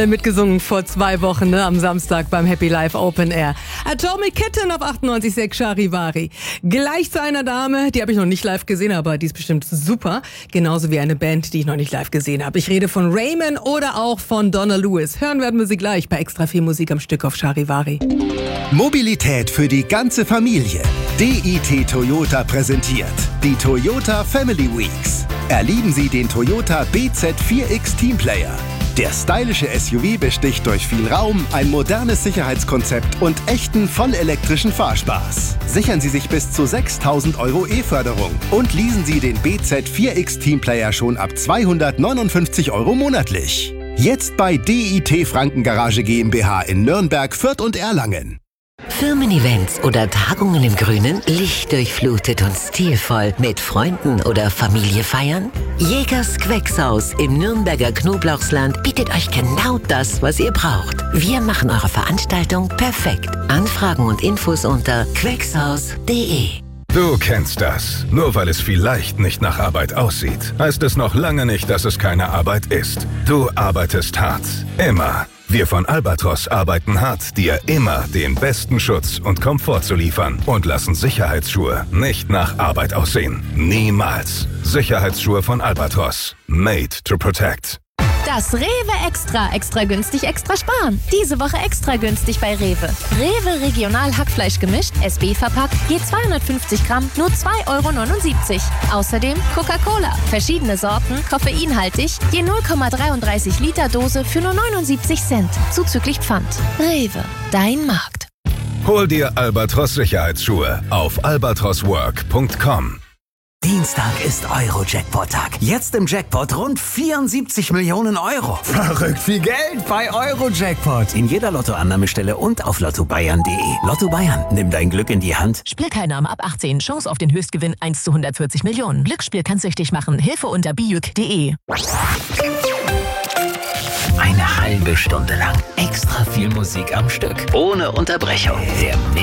Mitgesungen vor 2 Wochen, am Samstag beim Happy Life Open Air. Atomic Kitten auf 98.6 Charivari. Gleich zu einer Dame, die habe ich noch nicht live gesehen, aber die ist bestimmt super. Genauso wie eine Band, die ich noch nicht live gesehen habe. Ich rede von Raymond oder auch von Donna Lewis. Hören werden wir sie gleich bei extra viel Musik am Stück auf Charivari. Mobilität für die ganze Familie. DIT Toyota präsentiert die Toyota Family Weeks. Erleben Sie den Toyota BZ4X Teamplayer. Der stylische SUV besticht durch viel Raum, ein modernes Sicherheitskonzept und echten vollelektrischen Fahrspaß. Sichern Sie sich bis zu 6.000 € E-Förderung und leasen Sie den BZ4X Teamplayer schon ab 259 € monatlich. Jetzt bei DIT Frankengarage GmbH in Nürnberg, Fürth und Erlangen. Firmen-Events oder Tagungen im Grünen, lichtdurchflutet und stilvoll mit Freunden oder Familie feiern? Jägers Queckshaus im Nürnberger Knoblauchsland bietet euch genau das, was ihr braucht. Wir machen eure Veranstaltung perfekt. Anfragen und Infos unter queckshaus.de. Du kennst das. Nur weil es vielleicht nicht nach Arbeit aussieht, heißt es noch lange nicht, dass es keine Arbeit ist. Du arbeitest hart. Immer. Wir von Albatros arbeiten hart, dir immer den besten Schutz und Komfort zu liefern und lassen Sicherheitsschuhe nicht nach Arbeit aussehen. Niemals. Sicherheitsschuhe von Albatros. Made to protect. Das Rewe Extra günstig, extra sparen. Diese Woche extra günstig bei Rewe. Rewe Regional Hackfleisch gemischt, SB verpackt, je 250 Gramm, nur 2,79 €. Außerdem Coca-Cola, verschiedene Sorten, koffeinhaltig, je 0,33 Liter Dose für nur 79 Cent, zuzüglich Pfand. Rewe, dein Markt. Hol dir Albatros Sicherheitsschuhe auf albatroswork.com. Dienstag ist Euro-Jackpot-Tag. Jetzt im Jackpot rund 74 Millionen €. Verrückt viel Geld bei Euro-Jackpot. In jeder Lottoannahmestelle und auf lottobayern.de. Lotto Bayern, nimm dein Glück in die Hand. Spielteilnahme ab 18. Chance auf den Höchstgewinn 1 zu 140 Millionen. Glücksspiel kann süchtig machen. Hilfe unter bijuk.de. Eine halbe Stunde lang extra viel Musik am Stück. Ohne Unterbrechung. Der